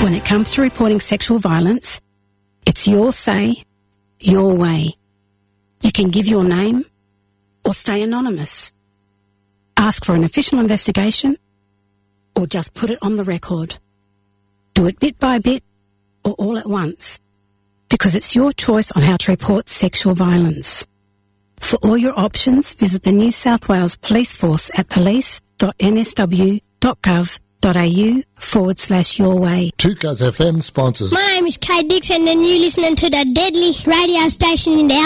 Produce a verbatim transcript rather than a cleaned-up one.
When it comes to reporting sexual violence, it's your say, your way. You can give your name or stay anonymous. Ask for an official investigation or just put it on the record. Do it bit by bit or all at once, because it's your choice on how to report sexual violence. For all your options, visit the New South Wales Police Force at police.nsw.gov.au forward slash your way. two Cuz F M sponsors. My name is Kay Dixon and you're listening to the deadly radio station in the